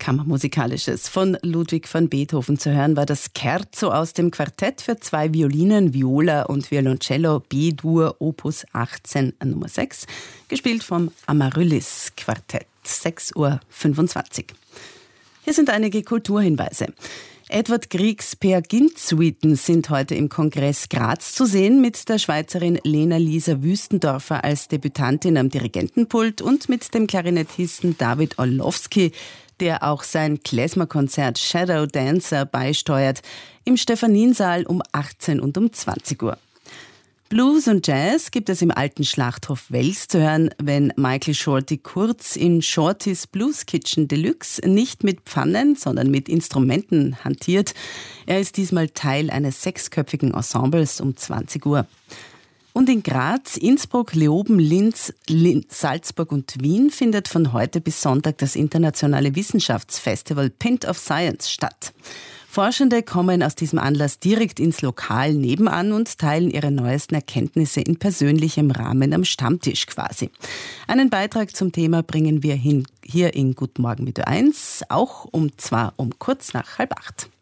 Kammermusikalisches. Von Ludwig van Beethoven zu hören war das Scherzo aus dem Quartett für 2 Violinen, Viola und Violoncello B-Dur Opus 18 Nummer 6, gespielt vom Amaryllis Quartett, 6:25 Uhr. Hier sind einige Kulturhinweise. Edward Griegs Peer Gynt-Suiten sind heute im Kongress Graz zu sehen, mit der Schweizerin Lena-Lisa Wüstendorfer als Debütantin am Dirigentenpult und mit dem Klarinettisten David Orlowski, der auch sein Klezmer-Konzert Shadow Dancer beisteuert, im Stephaniensaal um 18 und um 20 Uhr. Blues und Jazz gibt es im alten Schlachthof Wels zu hören, wenn Michael Shorty Kurz in Shortys Blues Kitchen Deluxe nicht mit Pfannen, sondern mit Instrumenten hantiert. Er ist diesmal Teil eines 6-köpfigen Ensembles um 20 Uhr. Und in Graz, Innsbruck, Leoben, Linz, Salzburg und Wien findet von heute bis Sonntag das internationale Wissenschaftsfestival Pint of Science statt. Forschende kommen aus diesem Anlass direkt ins Lokal nebenan und teilen ihre neuesten Erkenntnisse in persönlichem Rahmen am Stammtisch quasi. Einen Beitrag zum Thema bringen wir hier in Guten Morgen mit Ö1, auch um kurz nach 7:30.